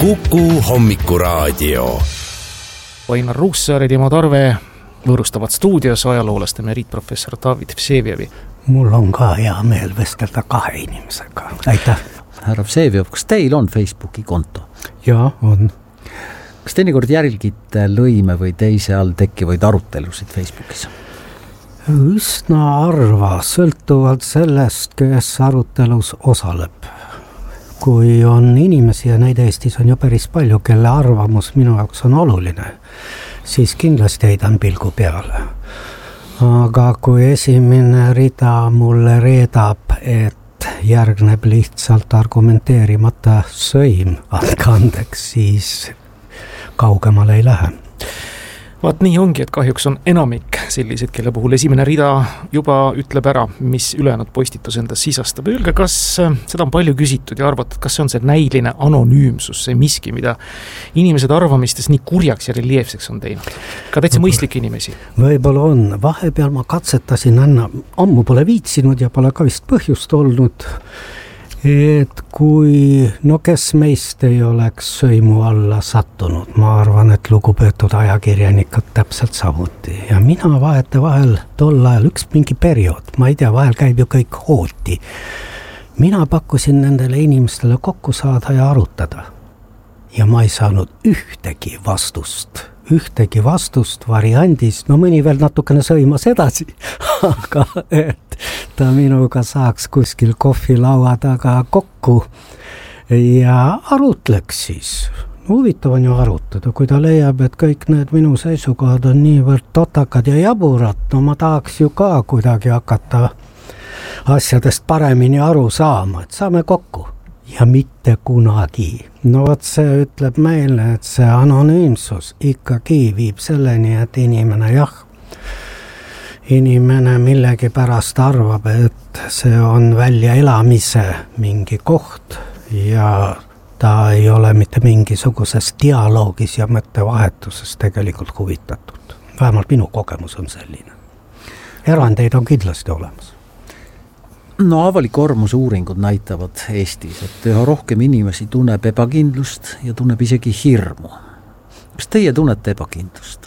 Kuku hommikuraadio. Ainar Ruussaar ja Timo Tarve võõrustavad stuudios ajaloolaste emeriitprofessor David Vsevijevi. Mul on ka hea meel vestelda kahe inimesega. Aitäh. Härra Vsevijev, kas teil on Facebooki konto? Jaa, on. Kas teinekord järgite lõime või teise all tekkivaid arutelusid Facebookis? Üsna arva, sõltuvalt sellest, kes arutelus osaleb. Kui on inimesi ja neid Eestis on ju päris palju, kelle arvamus minu jaoks on oluline, siis kindlasti heidan pilgu peale. Aga kui esimene rida mulle reedab, et järgneb lihtsalt argumenteerimata sõim, andke andeks, siis kaugemale ei lähe. Vaat nii ongi, et kahjuks on enamik sellised, kelle puhul esimene rida juba ütleb ära, mis ülejäänud postitus endas sisastab. Öelge, kas seda on palju küsitud ja arvatud, kas see on see näiline anonüümsus, see miski, mida inimesed arvamistes nii kurjaks ja reljeefseks on teinud? Ka täitsa mõistlik inimesi. Võib-olla on. Vahepeal ma katsetasin, ammu pole viitsinud ja pole ka vist põhjust olnud, et kui, kes meist ei oleks sõimu alla sattunud, ma arvan, et lugupeetud ajakirjanikud täpselt samuti. Ja mina vahetevahel tol ajal üks mingi periood, ma ei tea, vahel käib ju kõik hooti. Mina pakkusin nendele inimestele kokku saada ja arutada. Ja ma ei saanud ühtegi vastust variandis, mõni veel natukene sõimas edasi, aga et ta minuga saaks kuskil kohvilaua taga kokku ja arutleks siis. Huvitav on ju arutada, kui ta leiab, et kõik need minu seisukohad on niivõrd totakad ja jaburad, ma tahaks ju ka kuidagi hakata asjadest paremini aru saama, et saame kokku. Ja mitte kunagi. Vot see ütleb meile, et see anonüümsus ikkagi viib selleni, et inimene millegi pärast arvab, et see on välja elamise mingi koht ja ta ei ole mitte mingisuguses dialoogis ja mõttevahetuses tegelikult huvitatud. Vähemalt minu kogemus on selline. Erandeid on kindlasti olemas. Avaliku arvamuse uuringud näitavad Eestis, et üha rohkem inimesi tunneb ebakindlust ja tunneb isegi hirmu. Kas teie tunnete ebakindlust?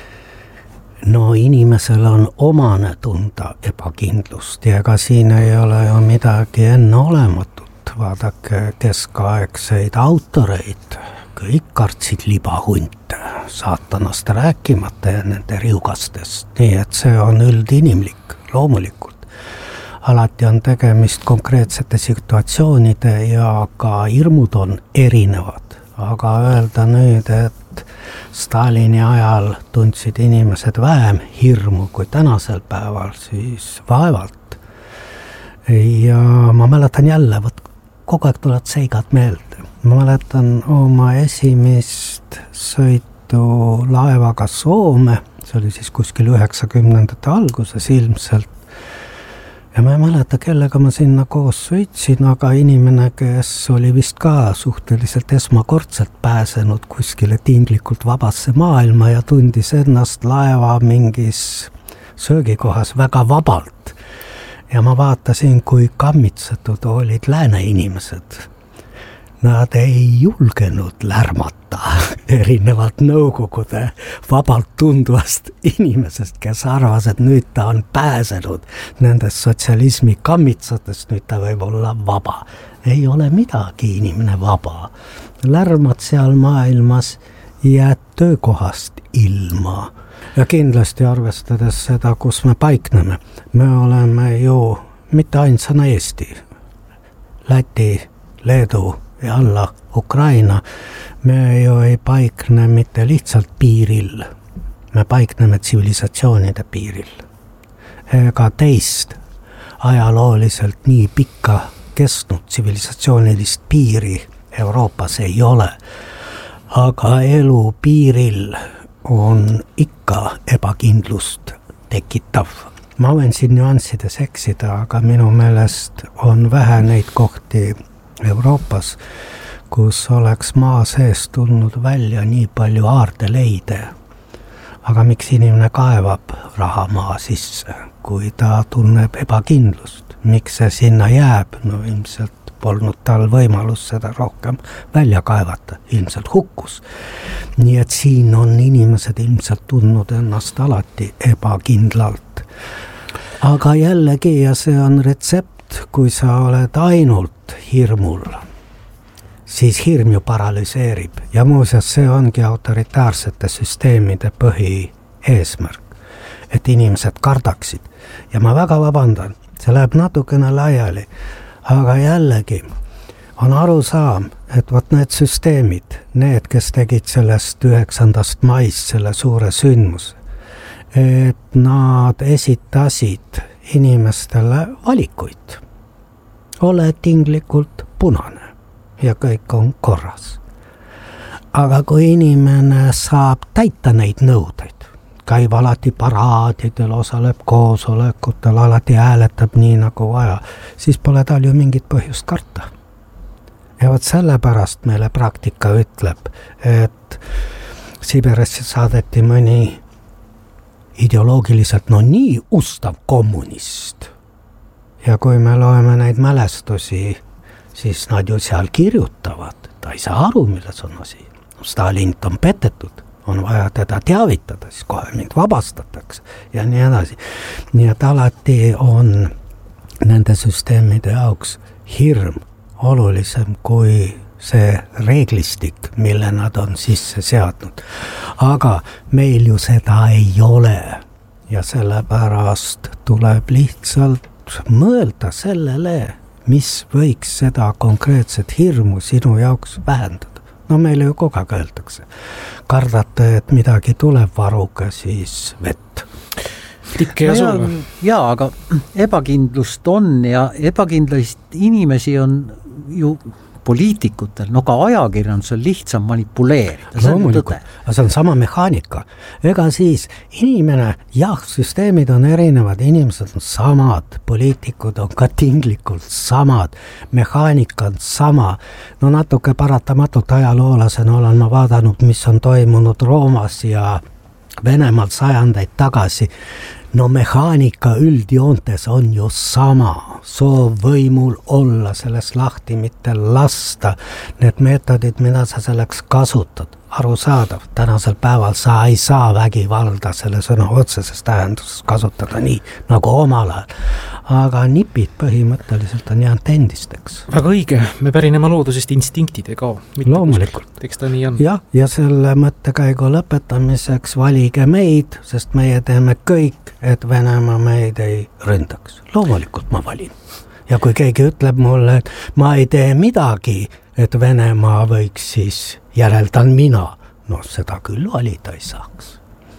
Inimesel on omane tunda ebakindlust ja ega siin ei ole ju midagi enneolematut. Vaadake keskaegseid autoreid, kõik kartsid libahunte, saatanast rääkimata ja nende riugastest. Nii et see on üldinimlik, loomulikult. Alati on tegemist konkreetsete situatsioonide ja ka hirmud on erinevad. Aga öelda nüüd, et Stalini ajal tundsid inimesed vähem hirmu kui tänasel päeval, siis vaevalt. Ja ma mäletan jälle, kogu aeg tulevad seigad meelde. Ma mäletan oma esimest sõitu laevaga Soome, see oli siis kuskil 90ndate alguses ilmselt. Ja ma ei mäleta, kellega ma sinna koos sõitsin, aga inimene, kes oli vist ka suhteliselt esmakordselt pääsenud kuskile tinglikult vabasse maailma ja tundis ennast laeva mingis söögikohas väga vabalt. Ja ma vaatasin, kui kammitsetud olid lääne inimesed. Nad ei julgenud lärmata erinevalt nõukogude vabalt tunduvast inimesest, kes arvas, et nüüd ta on pääsenud nendest sotsialismi kammitsatest, nüüd ta võib olla vaba. Ei ole midagi inimene vaba. Lärmad seal maailmas jääd töökohast ilma. Ja kindlasti arvestades seda, kus me paikneme. Me oleme ju mitte ainsana Eesti, Läti, Leedu ja alla Ukraina. Me ju ei paikne mitte lihtsalt piiril, me paikneme tsivilisatsioonide piiril. Ega teist ajalooliselt nii pikka kestnud tsivilisatsioonilist piiri Euroopas ei ole. Aga elu piiril on ikka ebakindlust tekitav. Ma võin siin nüanssides eksida, aga minu meelest on vähe neid kohti Euroopas, kus oleks maa sees tulnud välja nii palju aardeleide. Aga miks inimene kaevab raha maa sisse, kui ta tunneb ebakindlust? Miks see sinna jääb? Ilmselt polnud tal võimalus seda rohkem välja kaevata, ilmselt hukkus. Nii et siin on inimesed ilmselt tundnud ennast alati ebakindlalt. Aga jällegi, ja see on retsept, kui sa oled ainult hirmul, siis hirm ju paralüseerib ja muuseas see ongi autoritaarsete süsteemide põhieesmärk, et inimesed kardaksid. Ja ma väga vabandan, see läheb natukene laiali, aga jällegi on arusaam, et võt need süsteemid, need, kes tegid sellest 9. maist selle suure sündmuse, et nad esitasid inimestele valikuid. Ole tinglikult punane ja kõik on korras. Aga kui inimene saab täita neid nõudeid, käib alati paraadidel, osaleb koosolekutel, alati hääletab nii nagu vaja, siis pole tal ju mingit põhjust karta. Ja võt sellepärast meile praktika ütleb, et Sibirisse saadeti mõni ideoloogiliselt nii ustav kommunist. Ja kui me loeme neid mälestusi, siis nad ju seal kirjutavad, ta ei saa aru, milles on asi. Stalinit on petetud, on vaja teda teavitada, siis kohe mind vabastatakse ja nii edasi. Nii et alati on nende süsteemide jaoks hirm olulisem kui see reeglistik, mille nad on sisse seadnud. Aga meil ju seda ei ole ja sellepärast tuleb lihtsalt mõelda sellele, mis võiks seda konkreetset hirmu sinu jaoks vähendada. No meile ju kogu aeg öeldakse. Kardate, et midagi tuleb, varuga siis vett. Tikke ja sulle. Jaa, aga ebakindlust on ja ebakindlast inimesi on ju poliitikutel, ka ajakirjandusel lihtsam manipuleerida. Loomulikult, aga see on sama mehaanika. Ega siis inimene, süsteemid on erinevad, inimesed on samad, poliitikud on ka tinglikult samad, mehaanika on sama. No natuke paratamatult ajaloolasena olen ma vaadanud, mis on toimunud Roomas ja Venemaal sajandeid tagasi. No mehaanika üldjoontes on ju sama. Soov võimul olla, sellest lahti mitte lasta. Need meetodid, mida sa selleks kasutad, arusaadav. Tänasel päeval sa ei saa vägivalda selle sõna otseses tähenduses kasutada nii nagu omal ajal. Aga nipid põhimõtteliselt on jäänud endisteks. Väga õige, me pärineme loodusest instinktid ega loomulikult. Eks ta nii on. Ja selle mõttekäigu lõpetamiseks valige meid, sest meie teeme kõik, et Venemaa meid ei ründaks. Loomulikult ma valin. Ja kui keegi ütleb mulle, et ma ei tee midagi, et Venemaa võiks siis järeldan mina, seda küll valida ei saaks.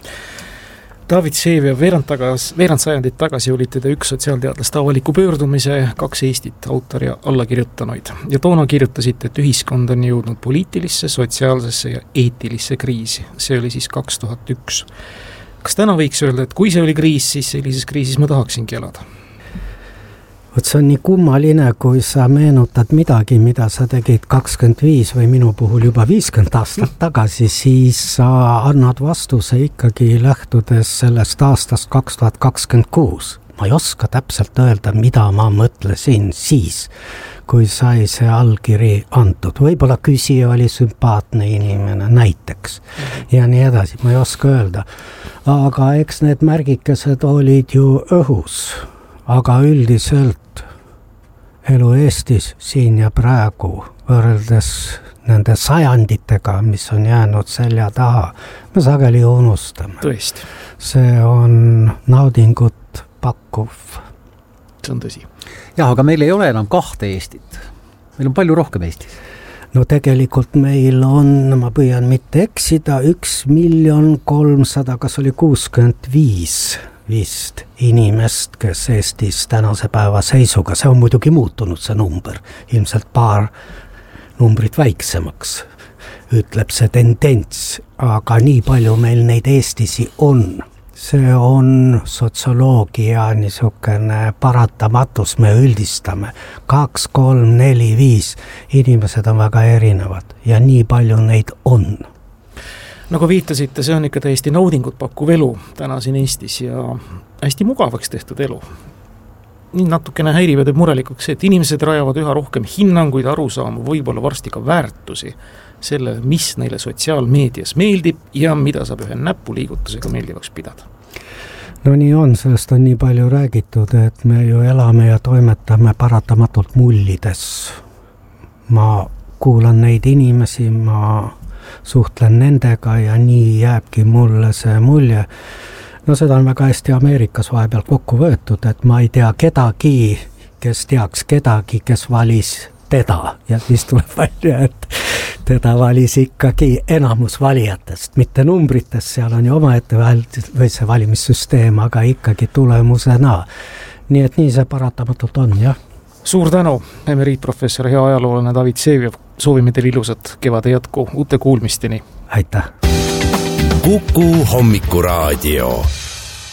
David Vseviov, veerand sajandit tagasi olite te üks sotsiaalteadlaste avaliku pöördumise 2 Eestit autor ja allakirjutanuid. Ja toona kirjutasite, et ühiskond on jõudnud poliitilisse, sotsiaalsesse ja eetilisse kriisi. See oli siis 2001. Kas täna võiks öelda, et kui see oli kriis, siis sellises kriisis ma tahaksingi elada? See on nii kummaline, kui sa meenutad midagi, mida sa tegid 25 või minu puhul juba 50 aastat tagasi, siis sa annad vastuse ikkagi lähtudes sellest aastast 2026. Ma ei oska täpselt öelda, mida ma mõtlesin siis, kui sai see allkiri antud. Võib-olla küsija oli sümpaatne inimene näiteks ja nii edasi, ma ei oska öelda. Aga eks need märgikesed olid ju õhus. Aga üldiselt elu Eestis siin ja praegu võrreldes nende sajanditega, mis on jäänud selja taha, me sageli unustame. Tõesti. See on naudingut pakkuv. See on tõsi. Jah, aga meil ei ole enam 2 Eestit. Meil on palju rohkem Eestis. No tegelikult meil on, ma püüan mitte eksida, 1 300 000, kas oli 65 vist inimest, kes Eestis tänase päeva seisuga, see on muidugi muutunud see number, ilmselt paar numbrit väiksemaks, ütleb see tendents, aga nii palju meil neid Eestisi on. See on sotsioloogia niisugune paratamatus, me üldistame 2, 3, 4, 5, inimesed on väga erinevad ja nii palju neid on. Nagu viitasite, see on ikka täiesti naudingut pakkuv elu täna siin Eestis ja hästi mugavaks tehtud elu. natukene häirivad ja murelikuks see, et inimesed rajavad üha rohkem hinnanguid, arusaama, võib-olla varsti ka väärtusi selle, mis neile sotsiaalmeedias meeldib ja mida saab ühe näpuliigutusega meeldivaks pidada. No nii on, sellest on nii palju räägitud, et me ju elame ja toimetame paratamatult mullides. Ma kuulan neid inimesi, ma suhtlen nendega ja nii jääbki mulle see mulje. No seda on väga hästi Ameerikas vahepeal kokku võetud, et ma ei tea kedagi, kes teaks kedagi, kes valis teda ja siis tuleb välja, et teda valis ikkagi enamus valijatest, mitte numbritest, seal on ju omaette või see valimissüsteem, aga ikkagi tulemusena. Nii et nii see paratamatult on, jah. Suur tänu, emeriitprofessor, hea ajaloolane David Vseviov, soovime teile ilusat kevade jätku, uute kuulmisteni. Aitäh! Kuku Hommikuraadio.